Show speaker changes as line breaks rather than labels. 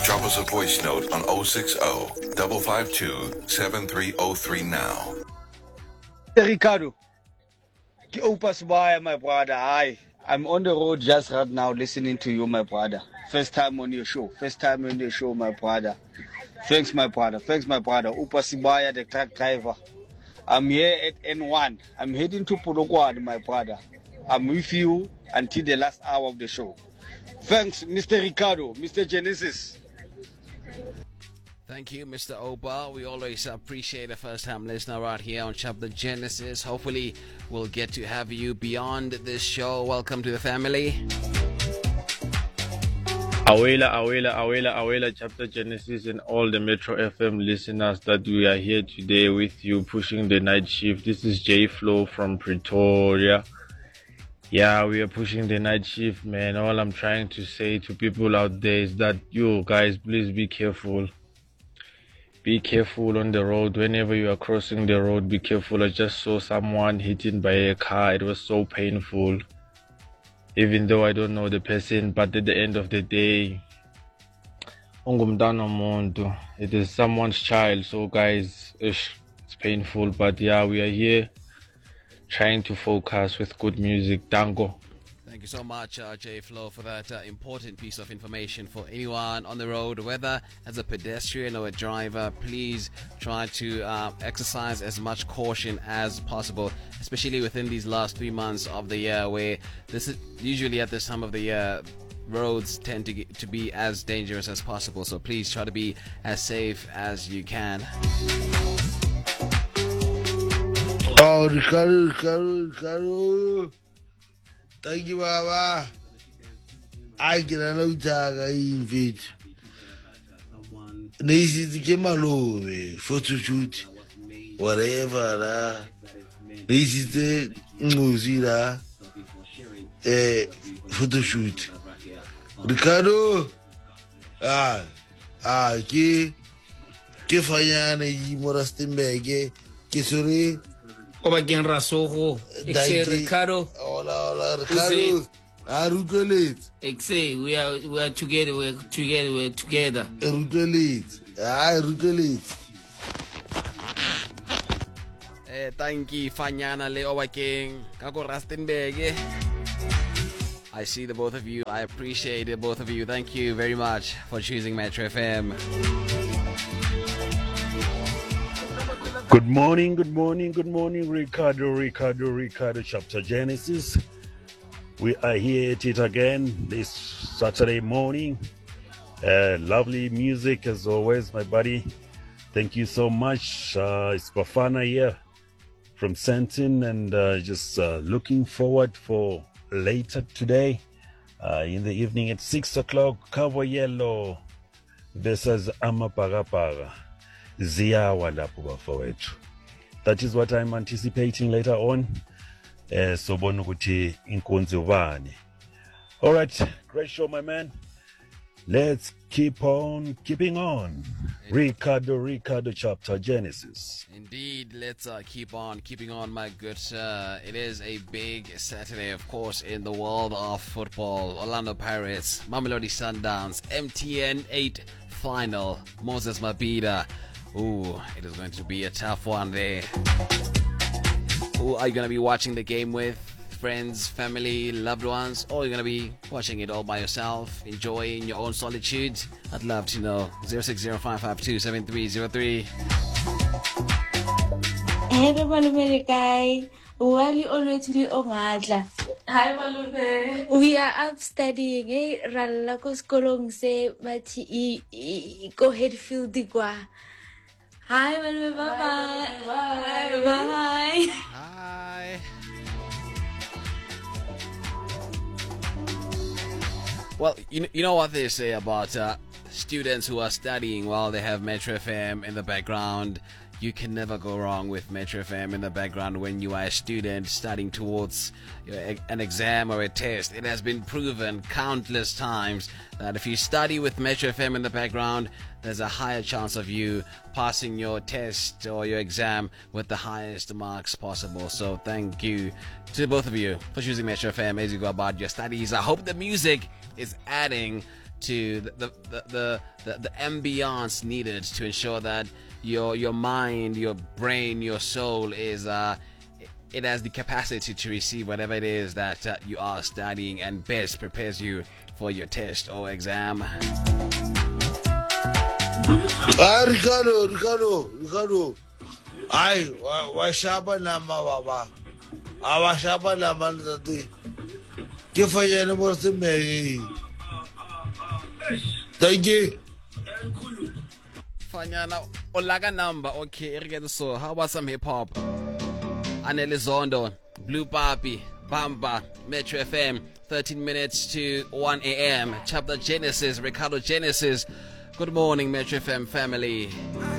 Drop us a voice note on 060 552 7303 now.
Ricardo, my brother. I'm on the road just right now listening to you, my brother. First time on your show. First time on your show, my brother. Thanks, my brother. Thanks, my brother. Sibaya, the truck driver. I'm here at N1. I'm heading to Polokwane, my brother. I'm with you until the last hour of the show. Thanks, Mr. Ricardo, Mr. Genesis.
Thank you, Mr. Oba. We always appreciate a first-time listener right here on Chapter Genesis. Hopefully, we'll get to have you beyond this show. Welcome to the family.
Awela, Chapter Genesis, and all the Metro FM listeners that we are here today with you, pushing the night shift. This is J Flow from Pretoria. Yeah, we are pushing the night shift, man. All I'm trying to say to people out there is that you guys, please be careful. Be careful on the road. Whenever you are crossing the road, be careful. I just saw someone hit by a car. It was so painful. Even though I don't know the person, but at the end of the day, it is someone's child. So guys, it's painful. But yeah, we are here trying to focus with good music. Dango.
Thank you so much, J Flow, for that important piece of information for anyone on the road, whether as a pedestrian or a driver. Please try to exercise as much caution as possible, especially within these last 3 months of the year, where this is usually at this time of the year, roads tend to be as dangerous as possible. So please try to be as safe as you can.
Oh, Ricardo. Thank you, Baba. I can allow Taga in fit. This is the Kemalo photo shoot, whatever. This is the Muzira photo shoot. Ricardo, ke fanyana yi morastembe ke sore
Oba gen rasogo exe Ricardo.
Hola Ricardo. Rutelit.
Exe we are together. We're together.
Rutelit. Rutelit.
Thank you, Fanyana le Oba King. Kako Rustenburg. I see the both of you. I appreciate it, both of you. Thank you very much for choosing Metro FM.
Good morning, Ricardo, Chapter Genesis. We are here at it again this Saturday morning. Lovely music as always, my buddy. Thank you so much. It's Bafana here from Sentin, and just looking forward for later today in the evening at 6 o'clock. Cover Yellow versus Amaparapara. That is what I'm anticipating later on. So bonukuti inkonzi ubani. All right, great show, my man. Let's keep on keeping on. Ricardo, Chapter Genesis.
Indeed, let's keep on keeping on, my good sir. It is a big Saturday, of course, in the world of football. Orlando Pirates, Mamelodi Sundowns, MTN 8 final, Moses Mabhida. Ooh, it is going to be a tough one there. Who are you going to be watching the game with? Friends, family, loved ones? Or are you going to be watching it all by yourself, enjoying your own solitude? I'd love to know. 0605527303.
Hey, Malume guy. Wali already ongadla. Hi, Malume. We are up studying. Hey, ralla ko skolong se mati go head field digwa. Hi, Malume. Bye. Bye.
Hi. Well, you know what they say about students who are studying while they have Metro FM in the background. You can never go wrong with Metro FM in the background when you are a student studying towards an exam or a test. It has been proven countless times that if you study with Metro FM in the background, there's a higher chance of you passing your test or your exam with the highest marks possible. So thank you to both of you for choosing Metro FM as you go about your studies. I hope the music is adding to the ambience needed to ensure that your mind, your brain, your soul is it has the capacity to receive whatever it is that you are studying, and best prepares you for your test or exam.
Ricardo. Ay, washaba nama baba. Awashaba nama tadi. Kifaya na mo me. Thank you.
Fanyana olaga number. Okay, so how about some hip hop? Anelizondo, Blue Papi, Bamba, Metro FM, 13 minutes to 1 a.m. Chapter Genesis, Ricardo Genesis. Good morning, Metro FM family.